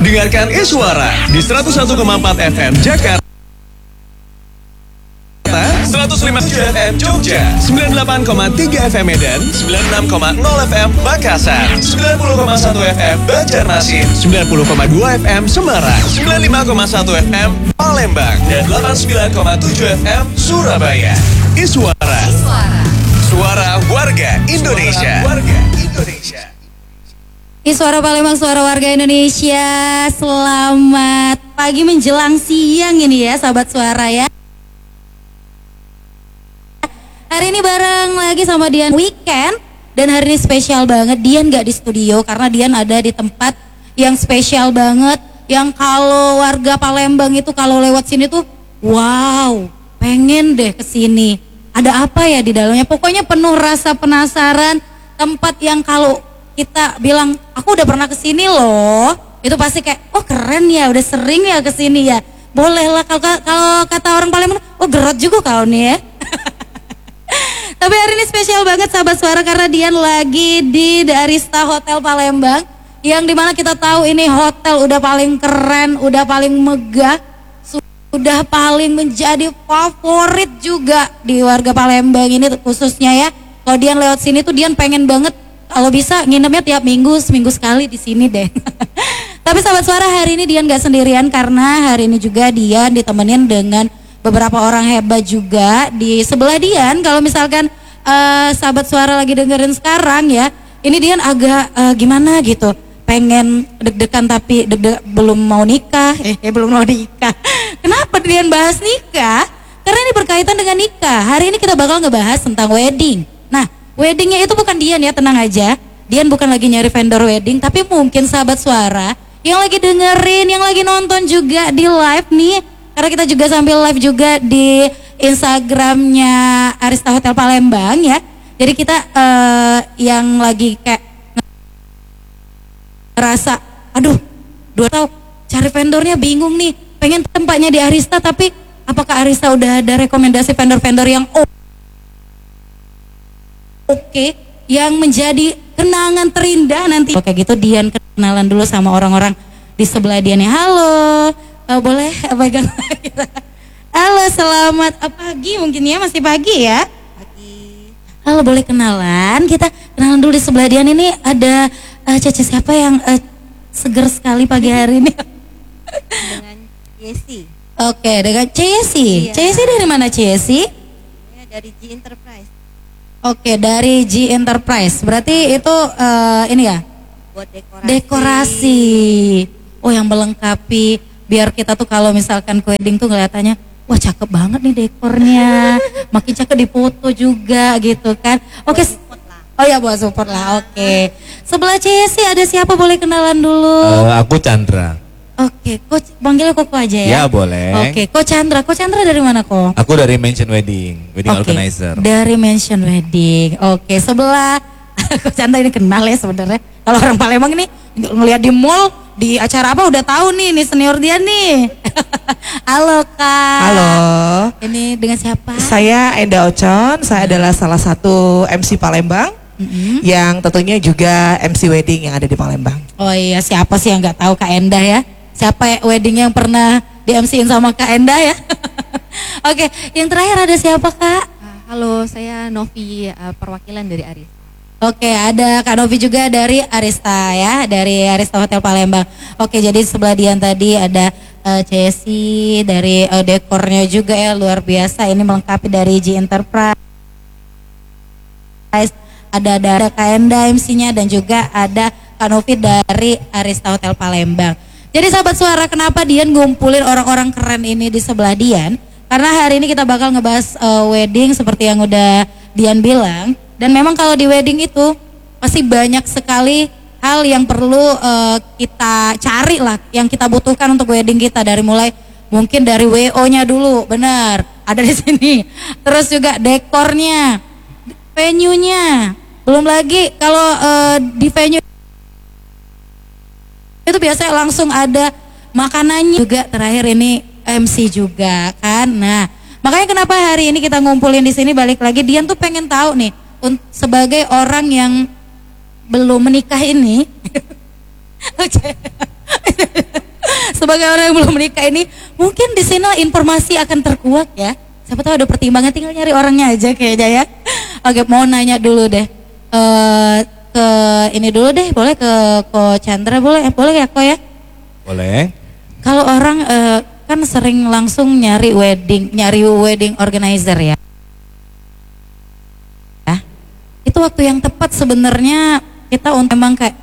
Dengarkan Iswara di 101,4 FM Jakarta, 105 FM Jogja, 98,3 FM Medan, 96,0 FM Makassar, 90,1 FM Banjarmasin, 90,2 FM Semarang, 95,1 FM Palembang, dan 89,7 FM Surabaya. Iswara, suara warga Indonesia. Suara Palembang, suara warga Indonesia. Selamat pagi menjelang siang ini ya, sahabat suara ya. Hari ini bareng lagi sama Dian weekend. Dan hari ini spesial banget. Dian gak di studio karena Dian ada di tempat yang spesial banget. Yang kalau warga Palembang itu kalau lewat sini tuh wow, pengen deh kesini. Ada apa ya di dalamnya? Pokoknya penuh rasa penasaran. Tempat yang kalau kita bilang, aku udah pernah kesini loh, itu pasti kayak, oh keren ya, udah sering ya kesini ya. Boleh lah kalau kata orang Palembang, oh gerot juga kau nih ya. Tapi hari ini spesial banget sahabat suara karena Dian lagi di The Arista Hotel Palembang, yang dimana kita tahu ini hotel udah paling keren, udah paling megah, sudah paling menjadi favorit juga di warga Palembang ini khususnya ya. Kalau Dian lewat sini tuh Dian pengen banget kalau bisa nginepnya tiap minggu, seminggu sekali di sini deh. Tapi sahabat suara, hari ini Dian gak sendirian karena hari ini juga Dian ditemenin dengan beberapa orang hebat juga di sebelah Dian. Kalau misalkan sahabat suara lagi dengerin sekarang ya, ini Dian agak gimana gitu, pengen deg-degan tapi belum mau nikah. Belum mau nikah. Kenapa Dian bahas nikah? Karena ini berkaitan dengan nikah. Hari ini kita bakal ngebahas tentang wedding. Nah, weddingnya itu bukan Dian ya, tenang aja. Dian bukan lagi nyari vendor wedding, tapi mungkin sahabat suara yang lagi dengerin, yang lagi nonton juga di live nih. Karena kita juga sambil live juga di Instagramnya Arista Hotel Palembang ya. Jadi kita yang lagi kayak ngerasa, aduh, 2 tahun cari vendornya bingung nih. Pengen tempatnya di Arista, tapi apakah Arista udah ada rekomendasi vendor-vendor yang Oke, yang menjadi kenangan terindah nanti. Oke gitu, Dian kenalan dulu sama orang-orang di sebelah Dian ya. Halo, boleh pegang kita. Halo, selamat pagi mungkin ya, masih pagi ya? Pagi. Halo, boleh kenalan? Kita kenalan dulu di sebelah Dian ini ada Cece siapa yang seger sekali pagi hari ini? Dengan Yesi. Oke, dengan Cesi. Iya. Cesi dari mana Cesi? Ya, dari G Enterprise. Oke, dari G Enterprise. Berarti itu ini ya? Buat Dekorasi. Oh, yang melengkapi biar kita tuh kalau misalkan ke wedding tuh kelihatannya, wah cakep banget nih dekornya. Makin cakep di foto juga gitu kan. Oke. Oh ya, buat support lah. Oke. Sebelah Cesi ada siapa, boleh kenalan dulu? Aku Chandra. Oke, Coach panggilnya Koko aja ya? Ya boleh. Oke, Coach Chandra. Coach Chandra dari mana kok? Aku dari Mansion Wedding Organizer. Dari Mansion Wedding. Oke, sebelah Coach Chandra ini kenal ya sebenarnya. Kalau orang Palembang ini ngelihat di mall, di acara apa udah tahu nih senior dia nih. Halo Kak. Halo. Ini dengan siapa? Saya Enda Ocon. Saya adalah salah satu MC Palembang. Yang tentunya juga MC wedding yang ada di Palembang. Oh iya, siapa sih yang nggak tahu Kak Enda ya? Siapa wedding yang pernah di MC-in sama Kak Enda ya? Oke, yang terakhir ada siapa Kak? Halo, saya Novi, perwakilan dari Arista. Oke, ada Kak Novi juga dari Arista ya, dari Arista Hotel Palembang. Oke, jadi sebelah Dian tadi ada Cesi dari dekornya juga ya, luar biasa. Ini melengkapi dari G Enterprise. Ada Kak Enda MC-nya dan juga ada Kak Novi dari Arista Hotel Palembang. Jadi sahabat suara, kenapa Dian ngumpulin orang-orang keren ini di sebelah Dian? Karena hari ini kita bakal ngebahas wedding seperti yang udah Dian bilang. Dan memang kalau di wedding itu pasti banyak sekali hal yang perlu kita cari lah, yang kita butuhkan untuk wedding kita. Dari mulai mungkin dari WO-nya dulu, benar, ada di sini. Terus juga dekornya, venue-nya. Belum lagi kalau di venue itu biasanya langsung ada makanannya juga, terakhir ini MC juga kan. Nah, makanya kenapa hari ini kita ngumpulin di sini, balik lagi Dian tuh pengen tahu nih sebagai orang yang belum menikah ini sebagai orang yang belum menikah ini, mungkin di sini informasi akan terkuak ya. Siapa tahu ada pertimbangan, tinggal nyari orangnya aja kayaknya ya. Oke, mau nanya dulu deh. Ke ini dulu deh, boleh ke Ko Chandra, boleh ya Ko ya? Boleh. Kalau orang kan sering langsung nyari wedding organizer ya. Itu waktu yang tepat sebenarnya kita untuk memang kayak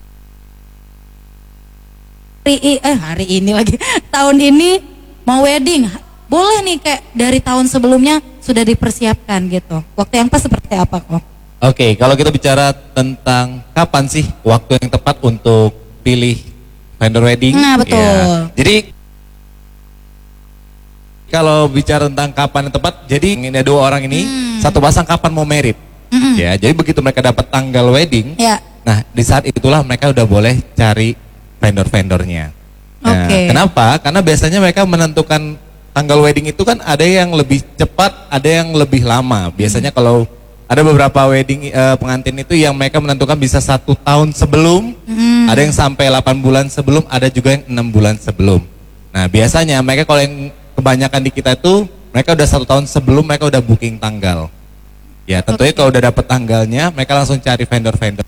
hari ini lagi tahun ini mau wedding, boleh nih kayak dari tahun sebelumnya sudah dipersiapkan gitu. Waktu yang pas seperti apa kok? Oke, kalau kita bicara tentang kapan sih waktu yang tepat untuk pilih vendor wedding? Nah, betul. Ya. Jadi kalau bicara tentang kapan yang tepat, jadi ini ada 2 orang ini, satu pasang kapan mau merit. Ya, jadi begitu mereka dapat tanggal wedding, Ya. nah di saat itulah mereka udah boleh cari vendor-vendornya. Nah, Oke. kenapa? Karena biasanya mereka menentukan tanggal wedding itu kan ada yang lebih cepat, ada yang lebih lama. Biasanya kalau ada beberapa wedding pengantin itu yang mereka menentukan bisa 1 tahun sebelum, ada yang sampai 8 bulan sebelum, ada juga yang 6 bulan sebelum. Nah biasanya mereka kalau yang kebanyakan di kita itu mereka udah 1 tahun sebelum mereka udah booking tanggal. Ya tentunya kalau udah dapet tanggalnya mereka langsung cari vendor-vendornya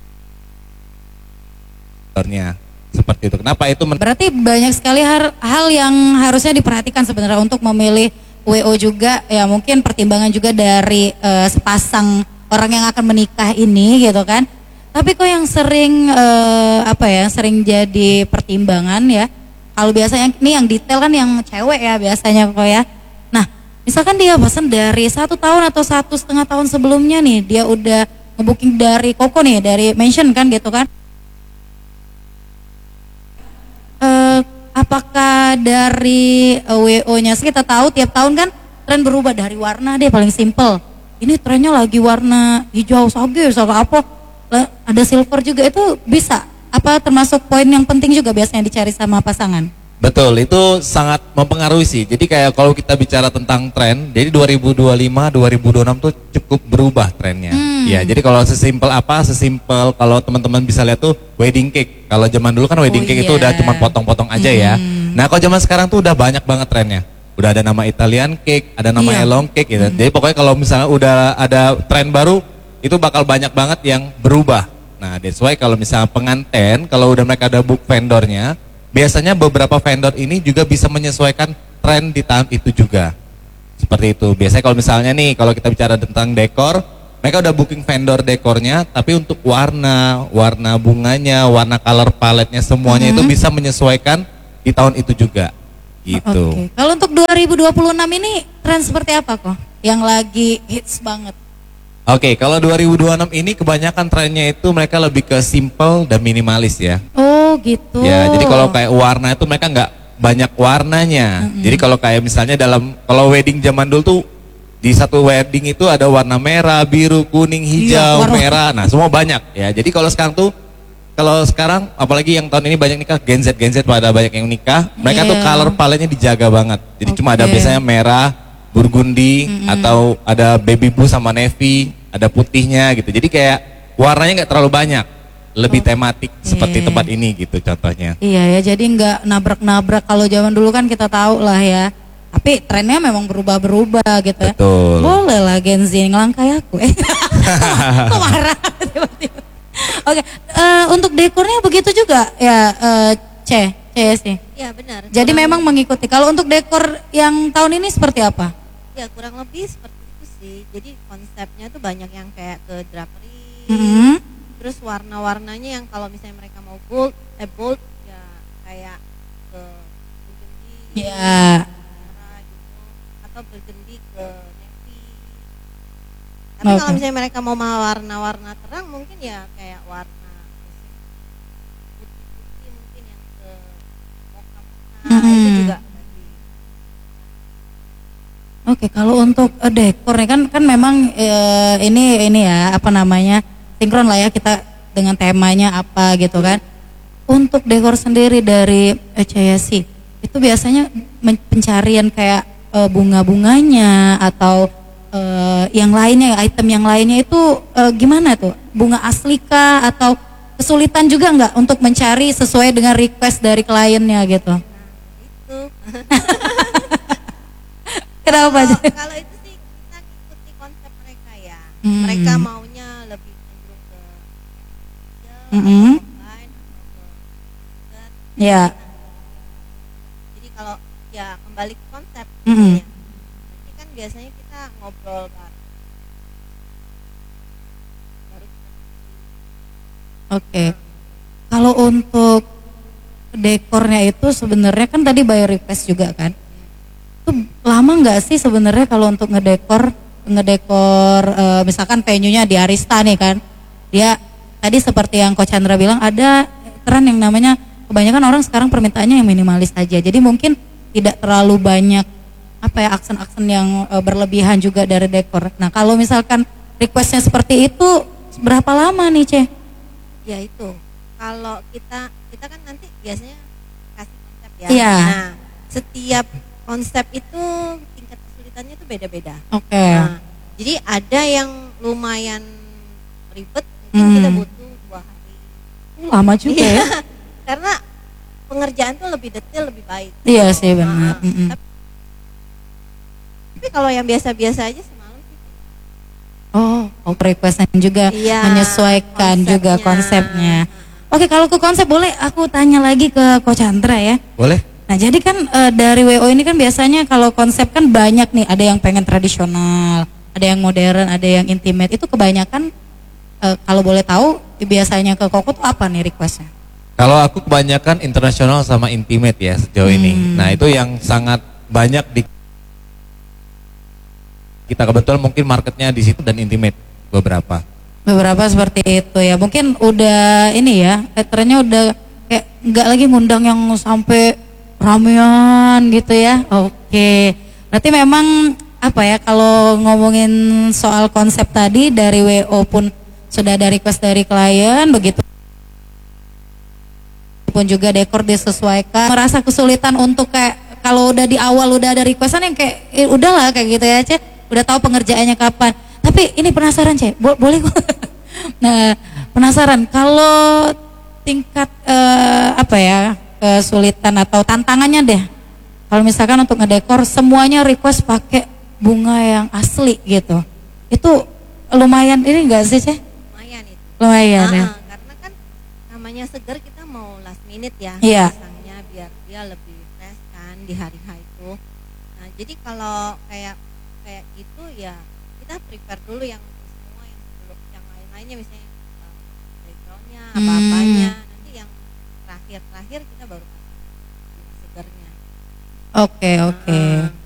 seperti itu. Kenapa itu? Berarti banyak sekali hal yang harusnya diperhatikan sebenarnya untuk memilih WO juga ya, mungkin pertimbangan juga dari sepasang orang yang akan menikah ini gitu kan. Tapi kok yang sering sering jadi pertimbangan ya. Kalau biasanya ini yang detail kan yang cewek ya biasanya kok ya. Nah, misalkan dia pesan dari 1 tahun atau 1,5 tahun sebelumnya nih, dia udah ngebooking dari Koko nih, dari Mention kan gitu kan. Apakah dari WO-nya kita tahu tiap tahun kan tren berubah dari warna deh paling simple. Ini trennya lagi warna hijau sage sama apa? Ada silver juga, itu bisa apa termasuk poin yang penting juga biasanya dicari sama pasangan? Betul, itu sangat mempengaruhi sih. Jadi kayak kalau kita bicara tentang tren, jadi 2025, 2026 tuh cukup berubah trennya. Ya, jadi kalau sesimpel kalau teman-teman bisa lihat tuh wedding cake. Kalau zaman dulu kan wedding cake itu udah cuma potong-potong aja ya. Nah, kalau zaman sekarang tuh udah banyak banget trennya. Udah ada nama Italian cake, ada nama Elong cake gitu. Jadi pokoknya kalau misalnya udah ada tren baru, itu bakal banyak banget yang berubah. Nah, that's why kalau misalnya pengantin, kalau udah mereka ada book vendornya, biasanya beberapa vendor ini juga bisa menyesuaikan tren di tahun itu juga. Seperti itu. Biasanya kalau misalnya nih, kalau kita bicara tentang dekor, mereka udah booking vendor dekornya, tapi untuk warna bunganya, warna color paletnya semuanya itu bisa menyesuaikan di tahun itu juga. Gitu. Oke. Kalau untuk 2026 ini tren seperti apa kok? Yang lagi hits banget. Oke, kalau 2026 ini kebanyakan trennya itu mereka lebih ke simple dan minimalis ya. Oh gitu. Ya, jadi kalau kayak warna itu mereka nggak banyak warnanya. Jadi kalau kayak misalnya kalau wedding zaman dulu tuh di satu wedding itu ada warna merah, biru, kuning, hijau, merah. Nah, semua banyak ya. Jadi kalau sekarang apalagi yang tahun ini banyak nikah Gen Z pada banyak yang nikah, mereka tuh color paletnya dijaga banget. Jadi cuma ada biasanya merah, burgundi, atau ada baby blue sama navy, ada putihnya gitu. Jadi kayak warnanya nggak terlalu banyak, lebih tematik seperti tempat ini gitu contohnya. Iya ya, jadi nggak nabrak-nabrak. Kalau zaman dulu kan kita tahu lah ya. Tapi trennya memang berubah-berubah gitu ya. Betul. Boleh lah Gen Z ngelangkai aku. Kok marah tiba-tiba. Oke, untuk dekornya begitu juga ya, sih. Ya benar. Jadi memang mengikuti. Kalau untuk dekor yang tahun ini seperti apa? Ya kurang lebih seperti itu sih. Jadi konsepnya tuh banyak yang kayak ke drapery. Terus warna-warnanya yang kalau misalnya mereka mau bold ya kayak ke burgundy. Ya. Merah gitu. Atau burgundy ke navy. Tapi kalau misalnya mereka mau warna-warna terang mungkin ya kayak warna putih mungkin yang ke mocha itu juga. Oke, kalau untuk dekor kan memang ini ya apa namanya sinkron lah ya kita dengan temanya apa gitu kan. Untuk dekor sendiri dari CSI itu biasanya pencarian kayak bunga-bunganya atau yang lainnya, item yang lainnya itu gimana tuh? Bunga asli kah atau kesulitan juga nggak untuk mencari sesuai dengan request dari kliennya gitu? itu. Kenapa? Kalau itu sih kita ngikuti konsep mereka ya. Hmm. Mereka maunya lebih cenderung ke Mm-mm. online atau ke skirt. Ya. Jadi kalau ya kembali ke konsep Mm-mm. ya. Nanti kan biasanya kita ngobrol bareng. Baru kita Oke. Kalau untuk dekornya itu sebenarnya kan tadi by request juga kan. Itu lama nggak sih sebenarnya kalau untuk ngedekor misalkan venue-nya di Arista nih kan. Dia tadi seperti yang Coach Chandra bilang ada tren yang namanya kebanyakan orang sekarang permintaannya yang minimalis aja. Jadi mungkin tidak terlalu banyak apa ya aksen-aksen yang berlebihan juga dari dekor. Nah, kalau misalkan requestnya seperti itu berapa lama nih, Ce? ya itu kalau kita kan nanti biasanya kasih konsep ya. Iya. Nah, setiap konsep itu tingkat kesulitannya itu beda-beda. Oke. Nah, jadi ada yang lumayan ribet, mungkin kita butuh 2 hari. Lama juga ya. Iya, karena pengerjaan tuh lebih detail, lebih baik. Iya sih benar. Nah, tapi kalau yang biasa-biasa aja semalam sih. Oh, requestnya juga Iya, menyesuaikan juga konsepnya. Oke, kalau ke konsep boleh aku tanya lagi ke Coach Chandra ya. Boleh? Nah, jadi kan dari WO ini kan biasanya kalau konsep kan banyak nih, ada yang pengen tradisional, ada yang modern, ada yang intimate. Itu kebanyakan kalau boleh tahu biasanya ke Koko tuh apa nih requestnya? Kalau aku kebanyakan internasional sama intimate ya sejauh ini. Nah itu yang sangat banyak di kita kebetulan mungkin marketnya di situ dan intimate beberapa. Beberapa seperti itu ya. Mungkin udah ini ya, trennya udah kayak nggak lagi ngundang yang sampai ramean gitu ya. Oke. Berarti memang apa ya kalau ngomongin soal konsep tadi dari WO pun sudah ada request dari klien begitu pun juga dekor disesuaikan. Merasa kesulitan untuk kayak kalau udah di awal udah ada requestan yang kayak udahlah kayak gitu ya, Ce. Udah tahu pengerjaannya kapan. Tapi ini penasaran, Ce. Boleh kok. Nah, penasaran kalau tingkat apa ya kesulitan atau tantangannya deh. Kalau misalkan untuk ngedekor semuanya request pakai bunga yang asli gitu. Itu lumayan ini enggak sih, Ce? Lumayan itu. Lumayan ya. Karena kan namanya segar kita mau last minute ya. Iya. Pasangnya biar dia lebih fresh kan di hari H itu. Nah, jadi kalau kayak gitu ya kita prepare dulu yang semua yang sebelum yang lain-lainnya misalnya backgroundnya apa-apanya. Nanti yang terakhir kita baru kasih bunga segarnya. Oke.